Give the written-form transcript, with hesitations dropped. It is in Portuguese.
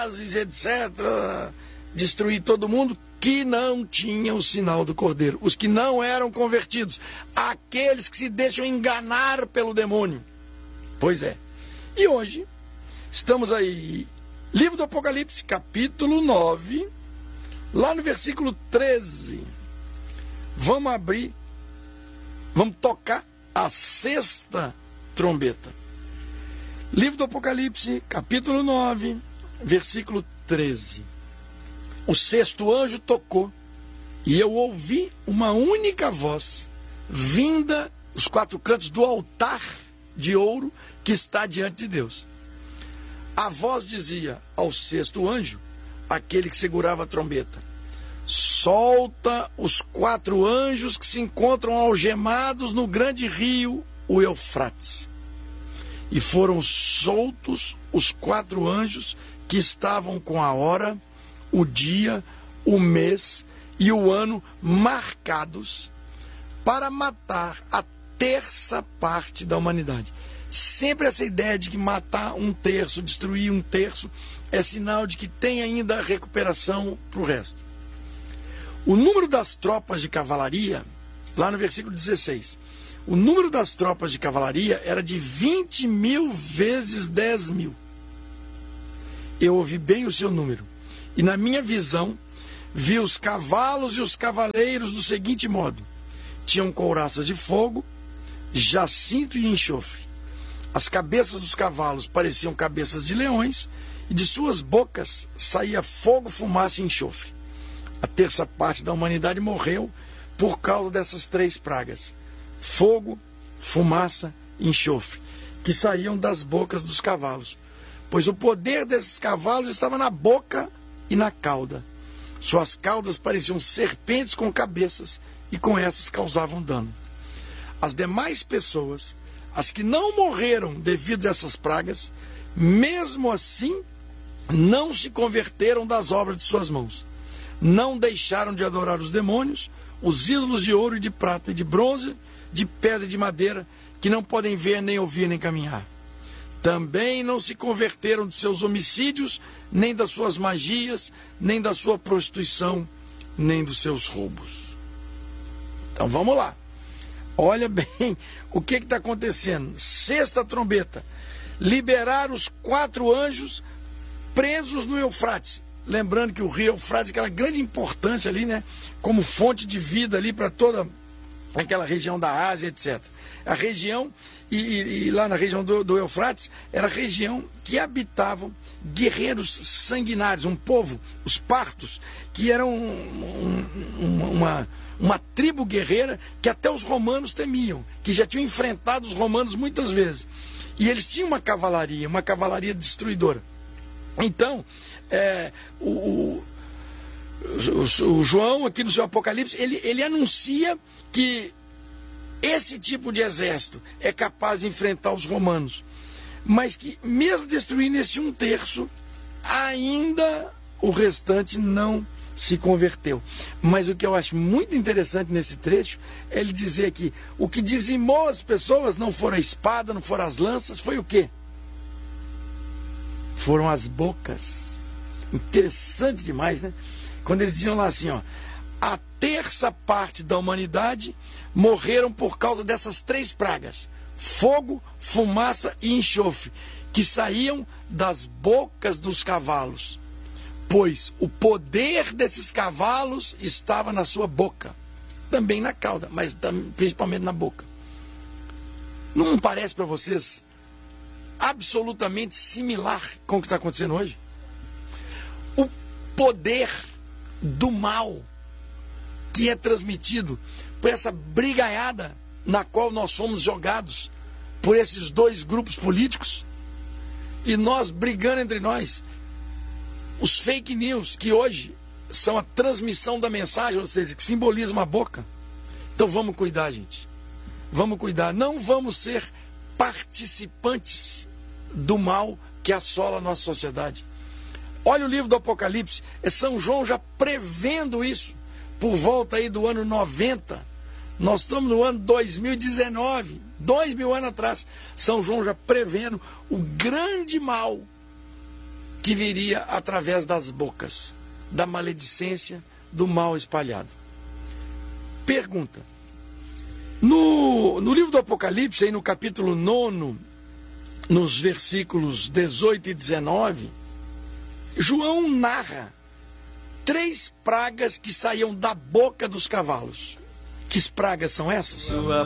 etc., destruir todo mundo, que não tinham o sinal do Cordeiro, os que não eram convertidos, aqueles que se deixam enganar pelo demônio. Pois é. E hoje, estamos aí, livro do Apocalipse, capítulo 9, lá no versículo 13. Vamos abrir, vamos tocar a sexta trombeta. Livro do Apocalipse, capítulo 9, versículo 13. O sexto anjo tocou, e eu ouvi uma única voz, vinda dos quatro cantos do altar de ouro que está diante de Deus. A voz dizia ao sexto anjo, aquele que segurava a trombeta: solta os quatro anjos que se encontram algemados no grande rio, o Eufrates. E foram soltos os quatro anjos que estavam com a hora, o dia, o mês e o ano marcados para matar a terça parte da humanidade. Sempre essa ideia de que matar um terço, destruir um terço, é sinal de que tem ainda recuperação para o resto. O número das tropas de cavalaria, lá no versículo 16, o número das tropas de cavalaria era de 20 mil vezes 10 mil. Eu ouvi bem o seu número. E na minha visão, vi os cavalos e os cavaleiros do seguinte modo: tinham couraças de fogo, jacinto e enxofre. As cabeças dos cavalos pareciam cabeças de leões, e de suas bocas saía fogo, fumaça e enxofre. A terça parte da humanidade morreu por causa dessas três pragas: fogo, fumaça e enxofre, que saíam das bocas dos cavalos. Pois o poder desses cavalos estava na boca e na cauda. Suas caudas pareciam serpentes com cabeças, e com essas causavam dano. As demais pessoas, as que não morreram devido a essas pragas, mesmo assim, não se converteram das obras de suas mãos. Não deixaram de adorar os demônios, os ídolos de ouro e de prata e de bronze, de pedra e de madeira, que não podem ver, nem ouvir, nem caminhar. Também não se converteram de seus homicídios, nem das suas magias, nem da sua prostituição, nem dos seus roubos. Então vamos lá. Olha bem o que está acontecendo. Sexta trombeta. Liberar os quatro anjos presos no Eufrates. Lembrando que o rio Eufrates, aquela grande importância ali, né? Como fonte de vida ali para toda aquela região da Ásia, etc. A região, e lá na região do Eufrates, era a região que habitavam guerreiros sanguinários, um povo, os partos, que eram uma tribo guerreira que até os romanos temiam, que já tinham enfrentado os romanos muitas vezes. E eles tinham uma cavalaria destruidora. Então, o João, aqui no seu Apocalipse, ele anuncia que esse tipo de exército é capaz de enfrentar os romanos, mas que mesmo destruindo esse um terço, ainda o restante não se converteu. Mas o que eu acho muito interessante nesse trecho é ele dizer que o que dizimou as pessoas não foram a espada, não foram as lanças, foi o quê? Foram as bocas. Interessante demais, né? Quando eles diziam lá assim, ó: a terça parte da humanidade morreram por causa dessas três pragas: fogo, fumaça e enxofre, que saíam das bocas dos cavalos. Pois o poder desses cavalos estava na sua boca, também na cauda, mas principalmente na boca. Não parece para vocês absolutamente similar com o que está acontecendo hoje? O poder do mal que é transmitido por essa brigaiada na qual nós fomos jogados por esses dois grupos políticos, e nós brigando entre nós. Os fake news, que hoje são a transmissão da mensagem, ou seja, que simboliza uma boca. Então vamos cuidar, gente. Vamos cuidar. Não vamos ser participantes do mal que assola a nossa sociedade. Olha o livro do Apocalipse, é São João já prevendo isso, por volta aí do ano 90. Nós estamos no ano 2019, 2000 anos atrás. São João já prevendo o grande mal que viria através das bocas, da maledicência, do mal espalhado. Pergunta. No livro do Apocalipse, aí no capítulo 9, nos versículos 18 e 19, João narra 3 pragas que saíam da boca dos cavalos. Que pragas são essas?